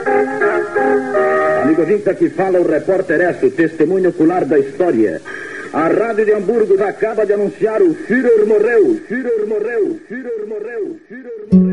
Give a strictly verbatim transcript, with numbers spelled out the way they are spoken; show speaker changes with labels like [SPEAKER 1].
[SPEAKER 1] Amigo ouvinte, aqui fala o repórter Esso, testemunho ocular da história. A Rádio de Hamburgo acaba de anunciar o Führer morreu, Führer morreu, Führer morreu, Führer morreu.